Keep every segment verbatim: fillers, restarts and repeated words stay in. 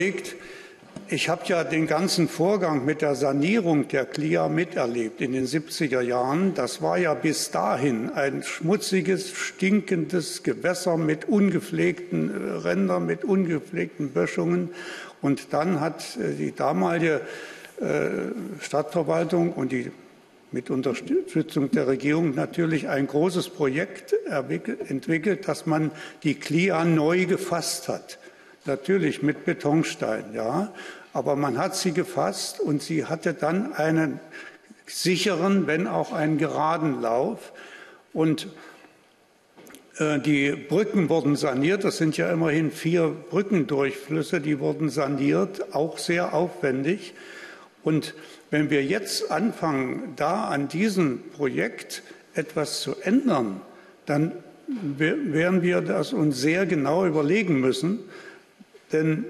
Ich habe ja den ganzen Vorgang mit der Sanierung der K L I A miterlebt in den siebziger Jahren. Das war ja bis dahin ein schmutziges, stinkendes Gewässer mit ungepflegten Rändern, mit ungepflegten Böschungen. Und dann hat die damalige Stadtverwaltung und die mit Unterstützung der Regierung natürlich ein großes Projekt entwickelt, dass man die K L I A neu gefasst hat. Natürlich mit Betonstein, ja, aber man hat sie gefasst und sie hatte dann einen sicheren, wenn auch einen geraden Lauf. Und äh, die Brücken wurden saniert, das sind ja immerhin vier Brückendurchflüsse, die wurden saniert, auch sehr aufwendig. Und wenn wir jetzt anfangen, da an diesem Projekt etwas zu ändern, dann werden wir das uns sehr genau überlegen müssen. Denn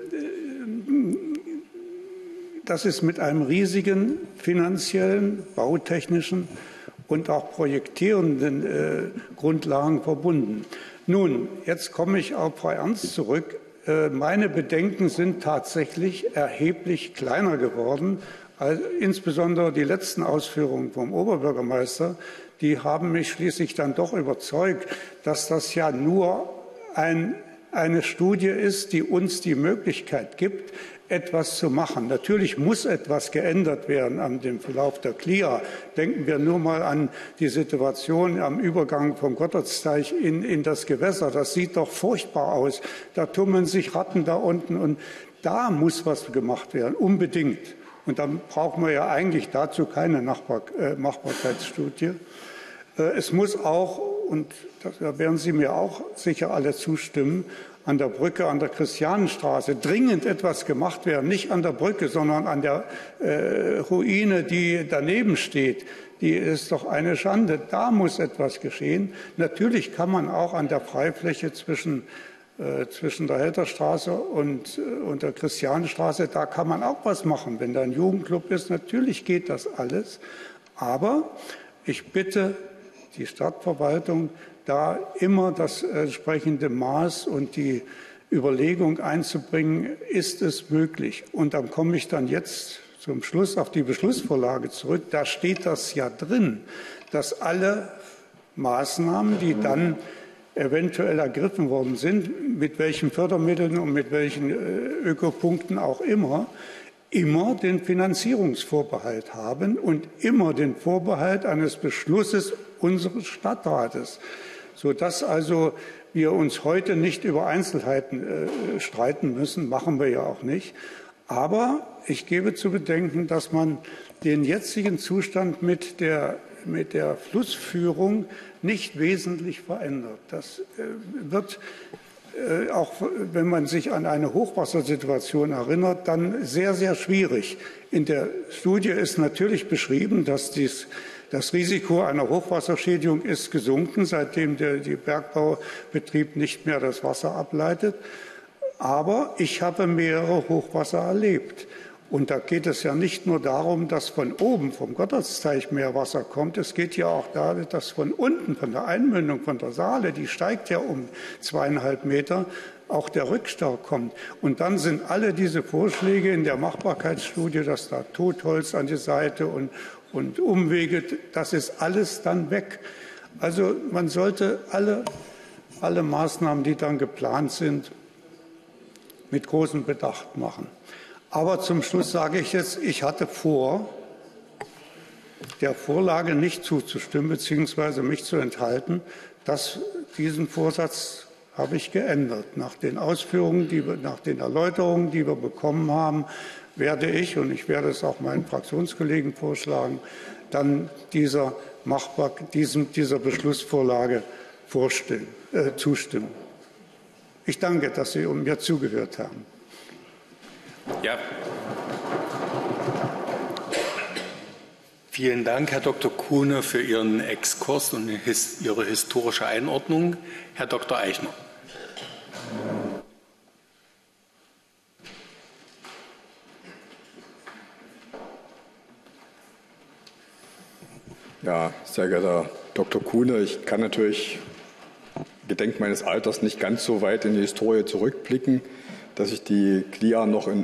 das ist mit einem riesigen finanziellen, bautechnischen und auch projektierenden äh, Grundlagen verbunden. Nun, jetzt komme ich auf Frau Ernst zurück. Äh, meine Bedenken sind tatsächlich erheblich kleiner geworden. Also insbesondere die letzten Ausführungen vom Oberbürgermeister, die haben mich schließlich dann doch überzeugt, dass das ja nur ein eine Studie ist, die uns die Möglichkeit gibt, etwas zu machen. Natürlich muss etwas geändert werden an dem Verlauf der K L I A. Denken wir nur mal an die Situation am Übergang vom Gotthardsteich in, in das Gewässer. Das sieht doch furchtbar aus. Da tummeln sich Ratten da unten und da muss was gemacht werden, unbedingt. Und dann brauchen wir ja eigentlich dazu keine Nachbar, äh, Machbarkeitsstudie. Äh, es muss auch, und da werden Sie mir auch sicher alle zustimmen, an der Brücke, an der Christianenstraße dringend etwas gemacht werden. Nicht an der Brücke, sondern an der äh, Ruine, die daneben steht. Die ist doch eine Schande. Da muss etwas geschehen. Natürlich kann man auch an der Freifläche zwischen, äh, zwischen der Helterstraße und, äh, und der Christianenstraße, da kann man auch was machen. Wenn da ein Jugendclub ist, natürlich geht das alles. Aber ich bitte die Stadtverwaltung, da immer das entsprechende Maß und die Überlegung einzubringen, ist es möglich. Und dann komme ich dann jetzt zum Schluss auf die Beschlussvorlage zurück. Da steht das ja drin, dass alle Maßnahmen, die dann eventuell ergriffen worden sind, mit welchen Fördermitteln und mit welchen Ökopunkten auch immer, immer den Finanzierungsvorbehalt haben und immer den Vorbehalt eines Beschlusses unseres Stadtrates, sodass also wir uns heute nicht über Einzelheiten äh, streiten müssen, machen wir ja auch nicht. Aber ich gebe zu bedenken, dass man den jetzigen Zustand mit der, mit der Flussführung nicht wesentlich verändert. Das äh, wird auch wenn man sich an eine Hochwassersituation erinnert, dann sehr, sehr schwierig. In der Studie ist natürlich beschrieben, dass dies, das Risiko einer Hochwasserschädigung ist gesunken, seitdem der die Bergbaubetrieb nicht mehr das Wasser ableitet. Aber ich habe mehrere Hochwasser erlebt. Und da geht es ja nicht nur darum, dass von oben, vom Gotthardsteich mehr Wasser kommt. Es geht ja auch darum, dass von unten, von der Einmündung, von der Saale, die steigt ja um zweieinhalb Meter, auch der Rückstau kommt. Und dann sind alle diese Vorschläge in der Machbarkeitsstudie, dass da Totholz an die Seite und, und Umwege, das ist alles dann weg. Also man sollte alle, alle Maßnahmen, die dann geplant sind, mit großem Bedacht machen. Aber zum Schluss sage ich jetzt, ich hatte vor, der Vorlage nicht zuzustimmen bzw. mich zu enthalten. Das, diesen Vorsatz habe ich geändert. Nach den Ausführungen, die wir, nach den Erläuterungen, die wir bekommen haben, werde ich, und ich werde es auch meinen Fraktionskollegen vorschlagen, dann dieser, Machbar, diesem, dieser Beschlussvorlage vorstimmen, äh, zustimmen. Ich danke, dass Sie mir zugehört haben. Ja. Vielen Dank, Herr Doktor Kuhne, für Ihren Exkurs und Ihre historische Einordnung. Herr Doktor Eichner. Ja, sehr geehrter Doktor Kuhne, ich kann natürlich gedenk meines Alters nicht ganz so weit in die Historie zurückblicken, dass ich die K L I A noch in